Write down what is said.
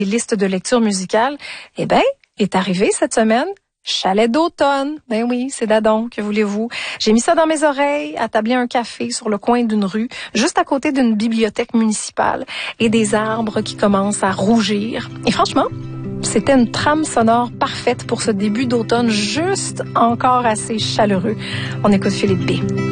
liste de lecture musicale, eh ben, est arrivée cette semaine. Chalet d'automne. Ben oui, c'est Dadon, que voulez-vous. J'ai mis ça dans mes oreilles, attablé un café sur le coin d'une rue, juste à côté d'une bibliothèque municipale et des arbres qui commencent à rougir. Et franchement, c'était une trame sonore parfaite pour ce début d'automne, juste encore assez chaleureux. On écoute Philippe B.